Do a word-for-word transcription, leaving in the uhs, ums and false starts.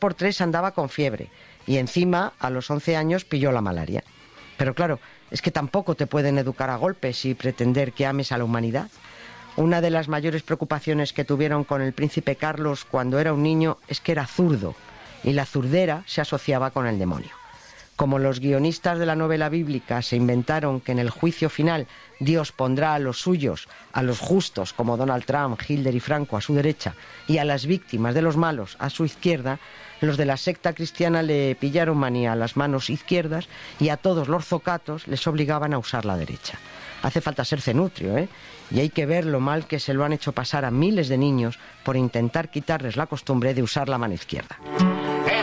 por tres andaba con fiebre y encima a los once años pilló la malaria. Pero claro, es que tampoco te pueden educar a golpes y pretender que ames a la humanidad. Una de las mayores preocupaciones que tuvieron con el príncipe Carlos cuando era un niño es que era zurdo y la zurdera se asociaba con el demonio. Como los guionistas de la novela bíblica se inventaron que en el juicio final Dios pondrá a los suyos, a los justos como Donald Trump, Hitler y Franco a su derecha y a las víctimas de los malos a su izquierda, los de la secta cristiana le pillaron manía a las manos izquierdas y a todos los zocatos les obligaban a usar la derecha. Hace falta ser cenutrio, ¿eh? Y hay que ver lo mal que se lo han hecho pasar a miles de niños por intentar quitarles la costumbre de usar la mano izquierda.